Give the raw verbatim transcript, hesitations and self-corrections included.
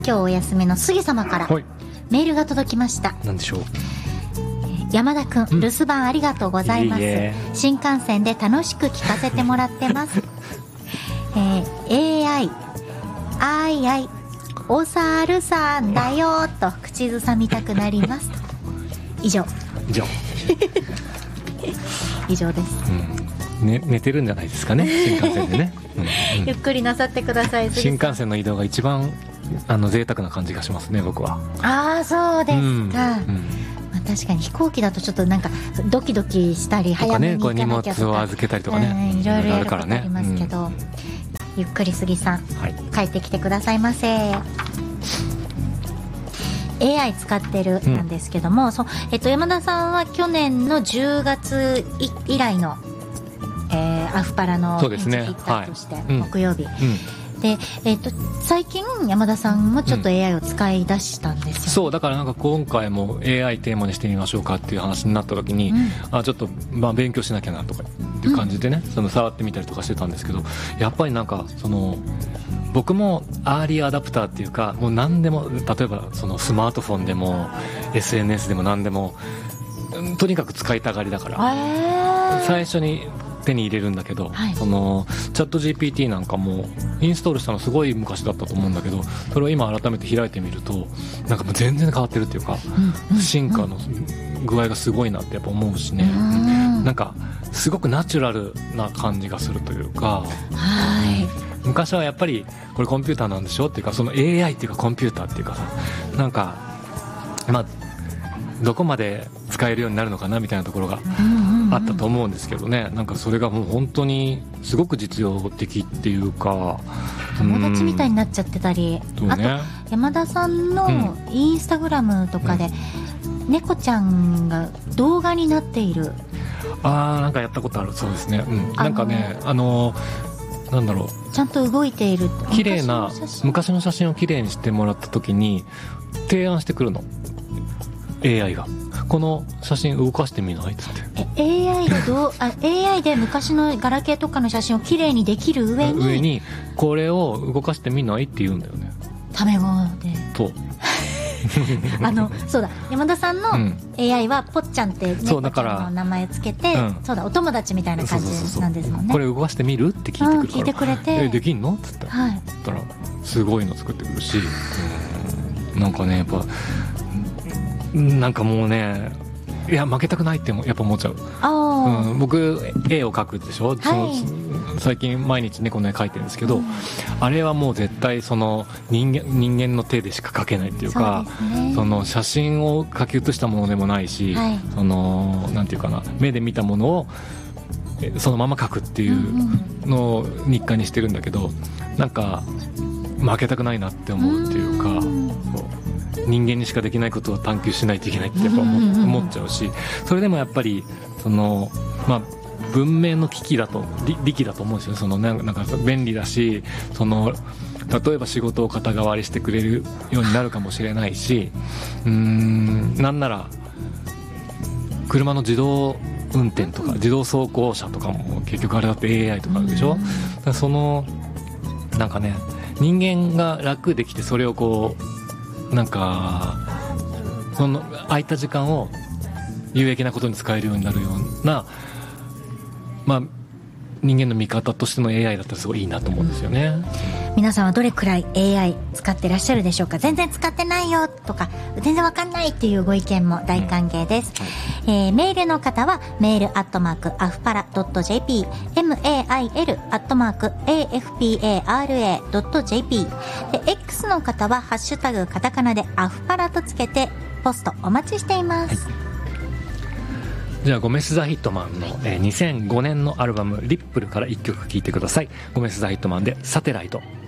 今日お休みの杉様からメールが届きました。 何でしょう。 山田くん、 うん留守番ありがとうございます。 いいえ新幹線で楽しく聞かせてもらってます、えー、エーアイ あいあいお猿さんだよと口ずさみたくなります。以上以上、 以上です、 うんね、寝てるんじゃないですかね、新幹線でね、うんうん、 ゆっくりなさってください。 新幹線の移動が一番あの贅沢な感じがしますね、僕は。 ああ、そうですか、うんうん、まあ、確かに飛行機だとちょっとなんかドキドキしたり早めに行かなきゃとか、 ね、荷物を預けたりとかね、 いろいろやることありますけど、うん、ゆっくり杉さん、はい、帰ってきてくださいませ。エーアイ 使ってるなんですけども、うん、そう、えっと、山田さんは去年のじゅうがつ以来の、えー、アフパラのピンチヒッターとして、はい、木曜日、うんうん、で、えー、と最近山田さんもちょっと エーアイ を使い出したんですよ、ね、うん、 そうだからなんか今回も エーアイ テーマにしてみましょうかっていう話になった時に、うん、あちょっとまあ勉強しなきゃなとかっていう感じでね、うん、その触ってみたりとかしてたんですけど、やっぱりなんかその僕もアーリーアダプターっていうか、もう何でも、例えばそのスマートフォンでも エスエヌエス でも何でもとにかく使いたがりだから、最初に手に入れるんだけど、はい、そのチャット ジーピーティー なんかもインストールしたのすごい昔だったと思うんだけど、それを今改めて開いてみるとなんかもう全然変わってるっていうか、うん、進化の具合がすごいなってやっぱ思うしね、うん、なんかすごくナチュラルな感じがするというか、はい、昔はやっぱりこれコンピューターなんでしょっていうか、その エーアイ っていうかコンピューターっていうかさ、なんかまあどこまで使えるようになるのかなみたいなところがあったと思うんですけどね、なんかそれがもう本当にすごく実用的っていうか、 友達みたいになっちゃってたり、うん、あと、ね、山田さんのインスタグラムとかで、うん、猫ちゃんが動画になっている、 あーなんかやったことある。そうですね、うん、なんかね、あのなんだろう、 ちゃんと動いている綺麗な昔の写真を綺麗にしてもらった時に提案してくるの、 エーアイ がこの写真動かしてみないっつって、 え エーアイ がどうあ エーアイ で昔のガラケーとかの写真を綺麗にできる上に上にこれを動かしてみないって言うんだよね、 タメ語でとあのそうだ、山田さんの エーアイ はポッちゃんって猫ちゃんの名前つけて、うん、そうだ、お友達みたいな感じなんですもんね。 これ動かしてみるって聞いてくるから、うん、聞いてくれて、 えできんのっつって、はい、つったらすごいの作ってくるし、うん、なんかねやっぱなんかもうね、いや負けたくないってやっぱ思っちゃう。あ、うん、僕絵を描くでしょ、はい、その最近毎日猫の絵描いてるんですけど、うん、あれはもう絶対その人間、人間の手でしか描けないっていうか、 そうですね、その写真を描き写したものでもないし、はい、そのなんていうかな、目で見たものをそのまま描くっていうのを日課にしてるんだけど、なんか負けたくないなって思うっていうか、うん、そう人間にしかできないことを探求しないといけないってやっぱ 思,、うんうん、思っちゃうし、それでもやっぱりその、まあ、文明の機器だと利器だと思うんですよ。そのなんか便利だし、その例えば仕事を肩代わりしてくれるようになるかもしれないし、うーんなんなら車の自動運転とか自動走行車とかも結局あれだって エーアイ とかあるでしょ、うん、だからそのなんかね、人間が楽できてそれをこうなんかその空いた時間を有益なことに使えるようになるような、まあ人間の味方としての エーアイ だったらすごいいいなと思うんですよね。 皆さんはどれくらい エーアイ 使ってらっしゃるでしょうか。全然使ってないよとか全然わかんないっていうご意見も大歓迎です、うん、えー、メールの方はメールアットマークアフパラドット ジェーピー メール アットマーク エーエフピーエーアールエー ドット ジェーピー で X の方はハッシュタグカタカナでアフパラとつけてポストお待ちしています、はい。 じゃあゴメス・ザ・ヒットマンの、えー、にせんごねんのアルバムリップルからいっきょく聴いてください。ゴメス・ザ・ヒットマンでサテライト。